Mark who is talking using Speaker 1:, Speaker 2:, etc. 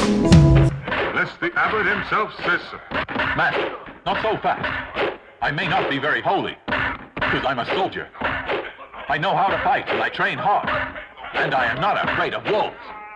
Speaker 1: Lest the abbot himself says so.
Speaker 2: Master, not so fast. I may not be very holy, because I'm a soldier. I know how to fight and I train hard. And I am not afraid of wolves.